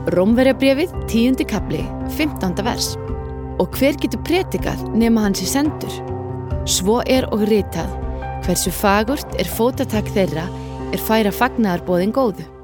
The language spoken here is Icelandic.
Rómverjabréfið 10. kafli 15. vers. Og hver getur predikað nema hann sé sendur? Svo og ritað, hversu fagurt fótatak þeirra færa fagnaðarboðin góðu.